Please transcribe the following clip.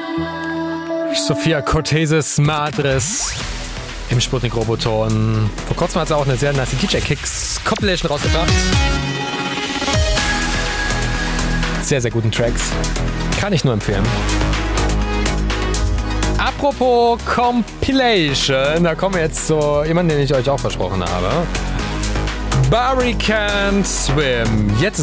Sophia Cortesis Madres im Sputnik Roboton. Vor kurzem hat sie auch eine sehr nice DJ Kicks Compilation rausgebracht. Sehr, sehr guten Tracks. Kann ich nur empfehlen. Apropos Compilation, da kommen wir jetzt zu jemandem, den ich euch auch versprochen habe. Barry Can't Swim. Jetzt